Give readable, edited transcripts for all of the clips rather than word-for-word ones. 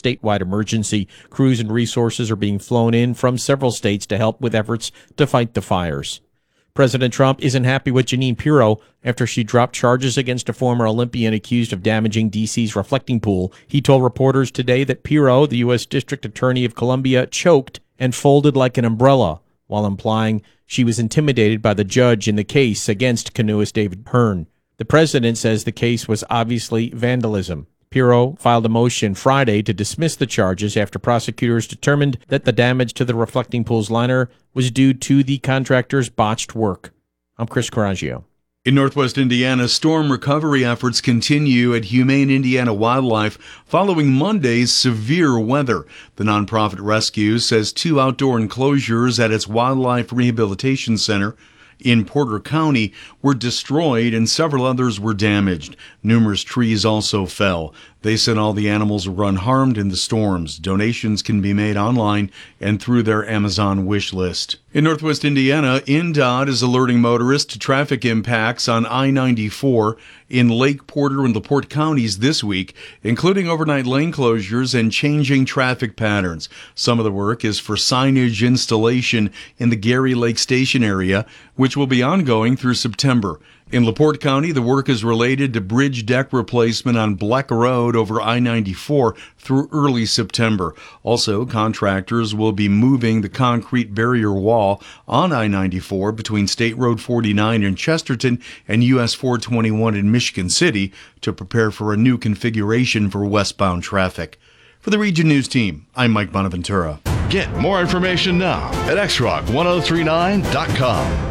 statewide emergency. Crews and resources are being flown in from several states to help with efforts to fight the fires. President Trump isn't happy with Jeanine Pirro after she dropped charges against a former Olympian accused of damaging D.C.'s reflecting pool. He told reporters today that Pirro, the U.S. District Attorney of Columbia, choked and folded like an umbrella, while implying she was intimidated by the judge in the case against canoeist David Hearn. The president says the case was obviously vandalism. Pirro filed a motion Friday to dismiss the charges after prosecutors determined that the damage to the reflecting pool's liner was due to the contractor's botched work. I'm Chris Coraggio. In Northwest Indiana, storm recovery efforts continue at Humane Indiana Wildlife following Monday's severe weather. The nonprofit rescue says 2 outdoor enclosures at its Wildlife Rehabilitation Center in Porter County were destroyed and several others were damaged. Numerous trees also fell. They said all the animals were unharmed in the storms. Donations can be made online and through their Amazon wish list. In Northwest Indiana, INDOT is alerting motorists to traffic impacts on I-94 in Lake Porter and LaPorte counties this week, including overnight lane closures and changing traffic patterns. Some of the work is for signage installation in the Gary Lake Station area, which will be ongoing through September. In LaPorte County, the work is related to bridge deck replacement on Black Road over I-94 through early September. Also, contractors will be moving the concrete barrier wall on I-94 between State Road 49 in Chesterton and US 421 in Michigan City to prepare for a new configuration for westbound traffic. For the Region News Team, I'm Mike Bonaventura. Get more information now at xrock1039.com.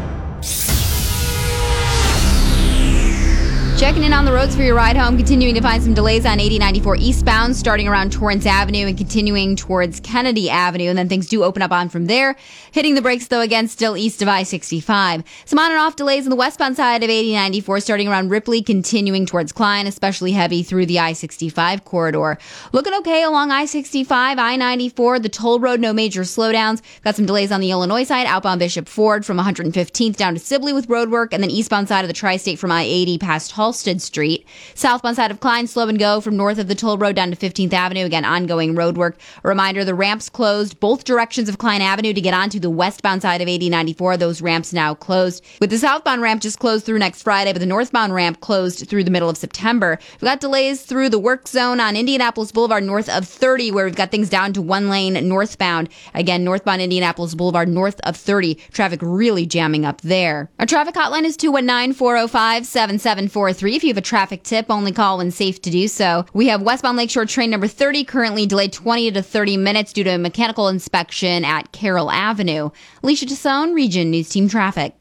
Checking in on the roads for your ride home, continuing to find some delays on 8094 eastbound, starting around Torrance Avenue and continuing towards Kennedy Avenue, and then things do open up on from there. Hitting the brakes, though, again, still east of I-65. Some on and off delays on the westbound side of 8094, starting around Ripley, continuing towards Klein, especially heavy through the I-65 corridor. Looking okay along I-65, I-94, the toll road, no major slowdowns. Got some delays on the Illinois side, outbound Bishop Ford from 115th down to Sibley with road work, and then eastbound side of the Tri-State from I-80 past Halsted Street. Southbound side of Klein, slow and go from north of the toll road down to 15th Avenue. Again, ongoing road work. A reminder, the ramps closed both directions of Klein Avenue to get onto the westbound side of 8094. Those ramps now closed. With the southbound ramp just closed through next Friday, but the northbound ramp closed through the middle of September. We've got delays through the work zone on Indianapolis Boulevard north of 30, where we've got things down to 1 lane northbound. Again, northbound Indianapolis Boulevard north of 30. Traffic really jamming up there. Our traffic hotline is 219-405-7743. If you have a traffic tip, only call when safe to do so. We have westbound Lakeshore train number 30 currently delayed 20 to 30 minutes due to a mechanical inspection at Carroll Avenue. Alicia Tassone, Region News Team Traffic.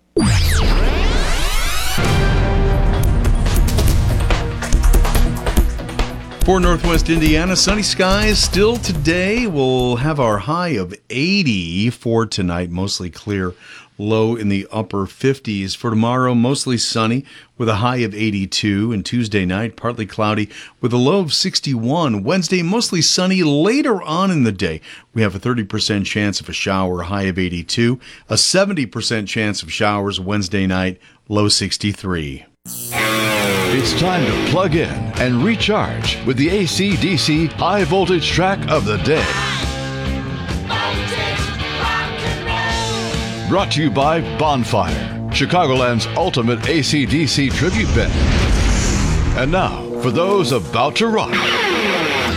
For Northwest Indiana, sunny skies still today. We'll have our high of 80 for tonight, mostly clear. Low in the upper 50s. For tomorrow, mostly sunny with a high of 82. And Tuesday night, partly cloudy with a low of 61. Wednesday, mostly sunny. Later on in the day, we have a 30% chance of a shower, high of 82. A 70% chance of showers Wednesday night, low 63. It's time to plug in and recharge with the AC/DC high voltage track of the day. Brought to you by Bonfire, Chicagoland's ultimate AC/DC tribute band. And now, for those about to rock.